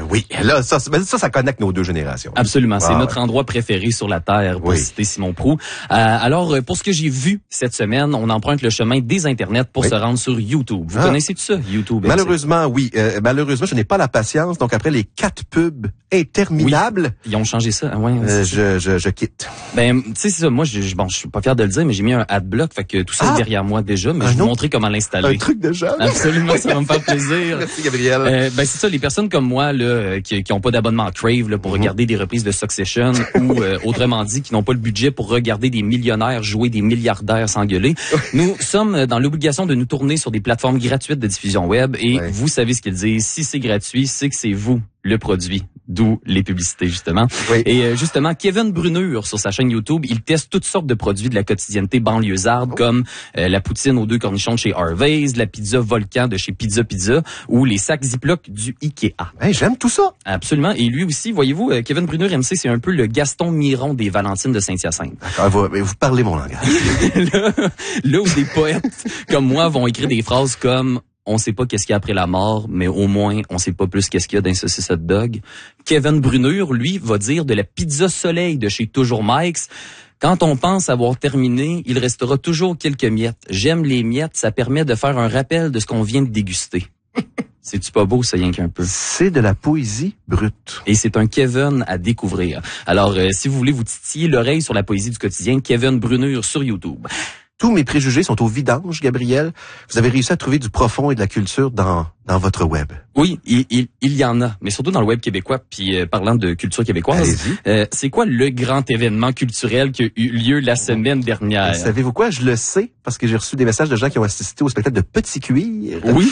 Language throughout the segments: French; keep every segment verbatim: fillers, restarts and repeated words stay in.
oui, là, ça, ça, ça connecte nos deux générations. Absolument, c'est ah, notre ouais. endroit préféré sur la Terre, pour oui. citer Simon Proulx. Euh, alors, pour ce que j'ai vu cette semaine, on emprunte le chemin des Internets pour oui. se rendre sur YouTube. Vous ah. connaissez tout ça, YouTube? Malheureusement, oui. Euh, malheureusement, je n'ai pas la patience. Donc, après les quatre pubs interminables, oui. Ils ont changé ça. Ouais, euh, je, je, je quitte. Ben, tu sais, c'est ça. Moi, je, bon, je suis pas fier de le dire, mais j'ai mis un adblock, fait que tout ça ah. est derrière moi déjà, mais un je vais vous autre, montrer comment l'installer. Un truc de jeune. Absolument, ça va me faire plaisir. Merci, Gabriel. Euh, ben, c'est ça, les personnes comme moi, là, qui, qui ont pas d'abonnement Crave, là, pour mm-hmm. regarder des reprises de Succession, ou, euh, autrement dit, qui n'ont pas le budget pour regarder des millionnaires jouer des milliardaires s'engueuler. Nous sommes dans l'obligation de nous tourner sur des plateformes gratuites de diffusion web, et ouais. vous savez ce qu'ils disent. Si c'est gratuit, c'est que c'est vous le produit, d'où les publicités, justement. Oui. Et euh, justement, Kevin Brunure, sur sa chaîne YouTube, il teste toutes sortes de produits de la quotidienneté banlieusarde, oh. comme euh, la poutine aux deux cornichons de chez Harvey's, la pizza Volcan de chez Pizza Pizza, ou les sacs Ziploc du Ikea. Hey, j'aime tout ça! Absolument. Et lui aussi, voyez-vous, euh, Kevin Brunure, M C, c'est un peu le Gaston Miron des Valentines de Saint-Hyacinthe. D'accord, vous, vous parlez mon langage. là, là où des poètes comme moi vont écrire des phrases comme on sait pas qu'est-ce qu'il y a après la mort, mais au moins, on sait pas plus qu'est-ce qu'il y a dans un saucisse hot dog. Kevin Brunure, lui, va dire de la pizza Soleil de chez Toujours Mike's. Quand on pense avoir terminé, il restera toujours quelques miettes. J'aime les miettes, ça permet de faire un rappel de ce qu'on vient de déguster. C'est-tu pas beau, ça, rien qu'un peu? C'est de la poésie brute. Et c'est un Kevin à découvrir. Alors, euh, si vous voulez vous titiller l'oreille sur la poésie du quotidien, Kevin Brunure sur YouTube. Tous mes préjugés sont au vidange, Gabriel. Vous avez réussi à trouver du profond et de la culture dans dans votre web. Oui, il, il, il y en a, mais surtout dans le web québécois. Puis euh, parlant de culture québécoise, euh, c'est quoi le grand événement culturel qui a eu lieu la semaine dernière? Et savez-vous quoi? Je le sais parce que j'ai reçu des messages de gens qui ont assisté au spectacle de Petit Cuir. Oui.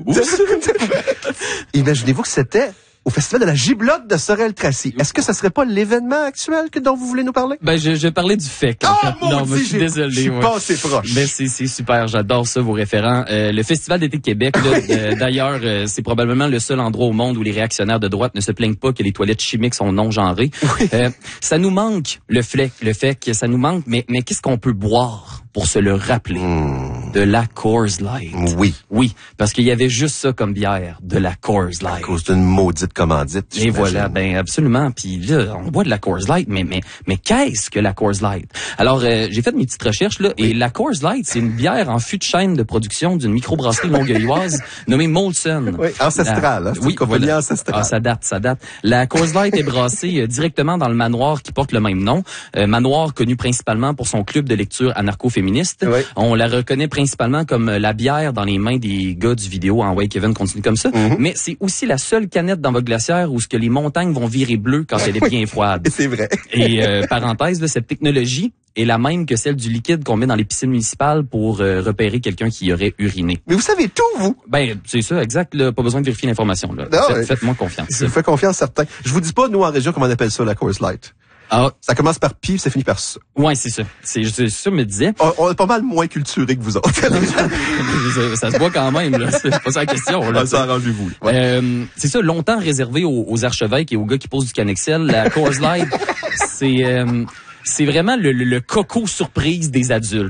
Imaginez-vous que c'était au Festival de la Giblotte de Sorel-Tracy. Est-ce que ça serait pas l'événement actuel que dont vous voulez nous parler? Ben, je, je parlais du F E C. Oh, mon non, Dieu, je suis désolé. Je suis ouais. pas assez proche. Ben, c'est, c'est super. J'adore ça, vos référents. Euh, le Festival d'été de Québec, là, euh, d'ailleurs, euh, c'est probablement le seul endroit au monde où les réactionnaires de droite ne se plaignent pas que les toilettes chimiques sont non genrées. Oui. Euh, ça nous manque, le F E C, le F E C, ça nous manque, mais, mais qu'est-ce qu'on peut boire pour se le rappeler? Mmh. De la Coors Light. Oui. Oui, parce qu'il y avait juste ça comme bière, de la Coors Light. À cause d'une maudite commandite. Et voilà, ben absolument. Puis là, on boit de la Coors Light, mais mais mais qu'est-ce que la Coors Light? Alors, euh, j'ai fait mes petites recherches là, oui. et la Coors Light, c'est une bière en fût de chêne de production d'une microbrasserie longueuilloise nommée Molson. Oui, ancestrale. La... Hein, oui, voilà. Ancestrale. Ah, ça date, ça date. La Coors Light est brassée euh, directement dans le manoir qui porte le même nom, euh, manoir connu principalement pour son club de lecture anarcho-féministe. Oui. On la reconnaît principalement comme la bière dans les mains des gars du vidéo en Way Kevin continue comme ça, mm-hmm. mais c'est aussi la seule canette dans votre glacière où ce que les montagnes vont virer bleu quand elle est bien froide. C'est vrai. Et euh, parenthèse, là, cette technologie est la même que celle du liquide qu'on met dans les piscines municipales pour euh, repérer quelqu'un qui aurait uriné. Mais vous savez tout, vous? Ben, c'est ça, exact. Là, pas besoin de vérifier l'information. Là. Non, Faites, ouais. Faites-moi confiance. Je vous fais confiance, certain. Je vous dis pas, nous, en région, comment on appelle ça, la Coors Light. Ah. Ça commence par pi, ça finit par ça. Ouais, c'est ça. C'est, c'est ça, me disait. On, on est pas mal moins culturé que vous autres. ça, ça se voit quand même, là. C'est pas ça la question. Là, ça arrangez-vous. Ouais. Euh, c'est ça, longtemps réservé aux, aux archevêques et aux gars qui posent du Canexel. La Coors Light, c'est, euh, c'est vraiment le, le, le coco surprise des adultes.